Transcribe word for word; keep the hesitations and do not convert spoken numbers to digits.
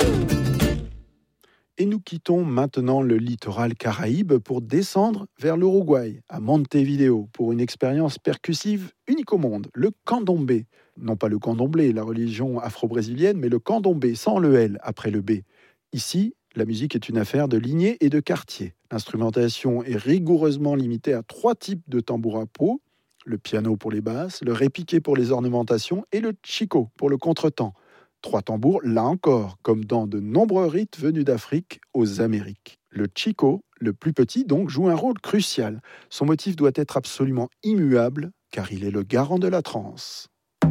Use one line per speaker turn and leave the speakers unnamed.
Et nous quittons maintenant le littoral caraïbe pour descendre vers l'Uruguay, à Montevideo, pour une expérience percussive unique au monde, le candomblé. Non pas le candomblé, la religion afro-brésilienne, mais le candomblé, sans le L après le B. Ici, la musique est une affaire de lignée et de quartier. L'instrumentation est rigoureusement limitée à trois types de tambour à peau, le piano pour les basses, le répiqué pour les ornementations et le chico pour le contretemps. Trois tambours, là encore, comme dans de nombreux rites venus d'Afrique aux Amériques. Le chico, le plus petit donc, joue un rôle crucial. Son motif doit être absolument immuable, car il est le garant de la transe.